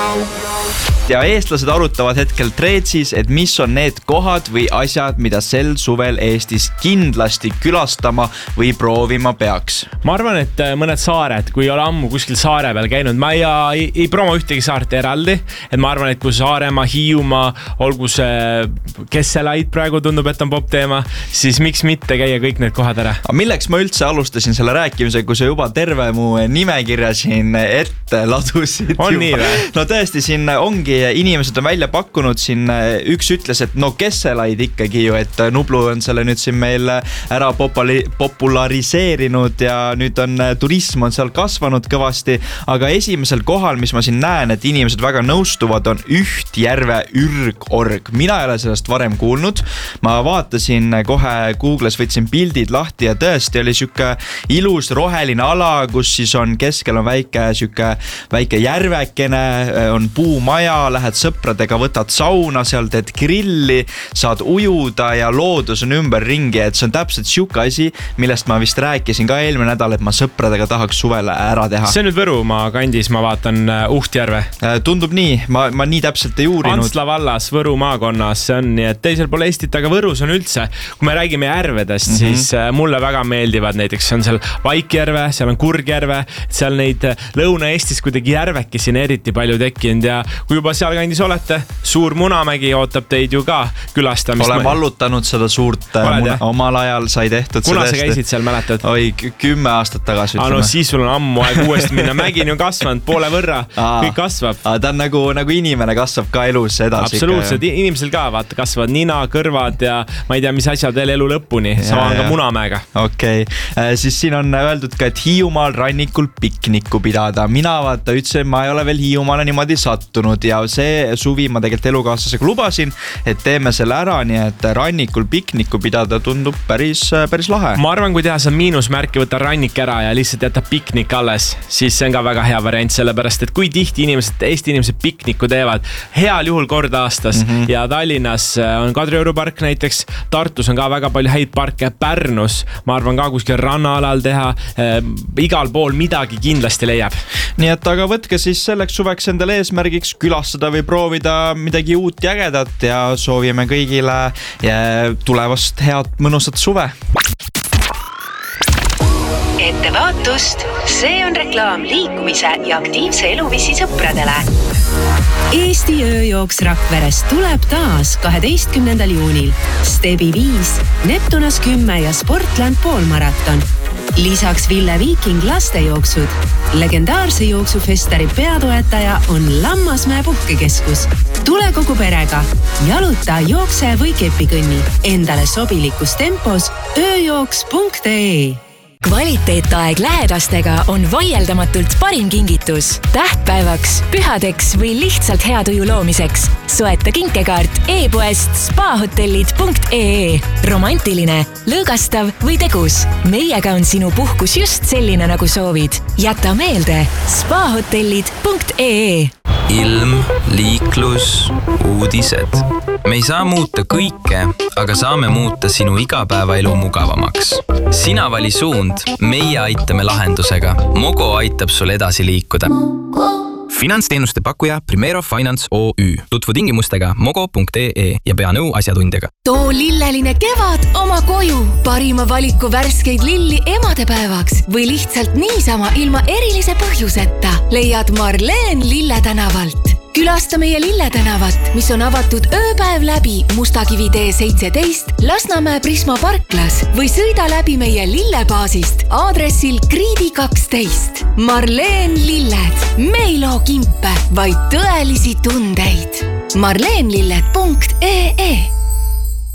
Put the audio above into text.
Ja eestlased arutavad hetkel Treetsis, et mis on need kohad või asjad, mida sel suvel Eestis kindlasti külastama või proovima peaks. Ma arvan, et mõned saared, kui ei ole ammu kuskil saare peal käinud, ma ei promo ühtegi saart eraldi, et ma arvan, et kui Saaremaa, Hiiumaa, olgu see Kesselaid praegu tundub, et on pop teema, siis miks mitte käia kõik need kohad ära. Aga milleks ma üldse alustasin selle rääkimise, kui sa juba terve mu nimekirja siin ette ladusid? On juba. Nii või? No tõesti, siin ongi inimesed on välja pakkunud, siin üks ütles, et no Kesselaid ikkagi ju, et Nublu on selle nüüd siin meil ära populariseerinud ja nüüd on turism on seal kasvanud kõvasti, aga esimesel kohal, mis ma siin näen, et inimesed väga nõustuvad, on Ühtjärve ürgorg. Mina ei ole sellest varem kuulnud. Ma vaatasin kohe Googles, võtsin pildid lahti ja tõesti oli siuke ilus roheline ala, kus siis on keskel on väike järvekene, on puumaja, lähed sõpradega, võtad sauna, seal teed grilli, saad ujuda ja loodus on ümber ringi, et see on täpselt siuke asi, millest ma vist rääkisin ka eelmine nädal, et ma sõpradega tahaks suvele ära teha. See on nüüd Võrumaa kandis, ma vaatan Uhtjärve. Tundub nii, ma nii täpselt ei uurinud. Antsla vallas, Võru maakonnas, see on nii, et teisel pool Eestit, aga Võrus on üldse, kui me räägime järvedest, siis mulle väga meeldivad näiteks, on seal Vaikjärve, seal on Kurgjärve, seal neid Lõuna-Eestis kuidagi järveki siin eriti palju tekkinud ja kui juba seal kandis olete, Suur Munamägi ootab teid ju ka külastamist. Olen vallutanud seda suurt omal ajal sai tehtud. Kuna sa käisid seal, mäletad? Oi, 10 aastat tagasi. No siis sul on ammu aeg uuesti minna. Mägin on kasvanud poole võrra, kõik kasvab. Ta on nagu inimene kasvab ka elus edasi. Absoluutselt, inimesel ka vaata kasvavad nina, kõrvad ja ma ei tea, mis asjad veel elu lõpuni. Sama on ka Munamäega. Okei, siis siin on öeldud ka, et Hiiumaal rannikul pikniku pidada. Mina vaata ütlesin, ma ei ole veel Hiiumaale niimoodi sattunud ja see suvi ma tegelikult elukaaslasega lubasin, et teeme selle ära, nii et rannikul pikniku pidada tundub päris lahe. Ma arvan, kui teha see miinusmärki, võtta rannik ära ja lihtsalt jätta piknik alles, siis see on ka väga hea variant, sellepärast et kui tihti Eesti inimesed pikniku teevad, heal juhul kord aastas ja Tallinnas on Kadrioru park näiteks, Tartus on ka väga palju häid parke, Pärnus, ma arvan ka kuskil rannaalal teha, igal pool midagi kindlasti leiab. Nii et aga võtke siis selleks suveks endale eesmärgiks külastada või proovida midagi uut ja ägedat ja soovime kõigile tulevast head mõnusat suve. Ettevaatust, see on reklaam liikumise ja aktiivse eluviisi sõpradele. Eesti ööjooks Rakverest tuleb taas 12. juunil. Stebi 5, Neptunas 10 ja Sportland poolmaraton. Lisaks Ville Viiking lastejooksud. Legendaarse jooksufestari peatoetaja on Lammasmäe puhkekeskus. Tule kogu perega. Jaluta, jookse või kepikõnni. Endale sobilikus tempos ööjooks.ee. Kvaliteetaeg lähedastega on vaieldamatult parim kingitus. Tähtpäevaks, pühadeks või lihtsalt hea tuju loomiseks. Soeta kinkekaart e-poest spahotellid.ee. Romantiline, lõõgastav või tegus. Meiega on sinu puhkus just selline, nagu soovid. Jäta meelde spahotellid.ee. Ilm, liiklus, uudised. Me ei saa muuta kõike, aga saame muuta sinu igapäevaelu mugavamaks. Sina vali suund, meie aitame lahendusega. Mogo aitab sul edasi liikuda. Finantsteenuste pakkuja Primero Finance OÜ. Tutvu tingimustega mogo.ee ja pea nõu asjatundjaga. Too lilleline kevad oma koju. Parima valiku värskeid lilli emadepäevaks või lihtsalt niisama ilma erilise põhjuseta. Leiad Marleen Lille tänavalt. Külasta meie Lille tänavat, mis on avatud ööpäev läbi Mustakivi tee 17 Lasnamäe Prisma parklas või sõida läbi meie Lillebaasist aadressil Kriidi 12. Marleen Lilled. Me ei loo kimpe, vaid tõelisi tundeid. marleenlilled.ee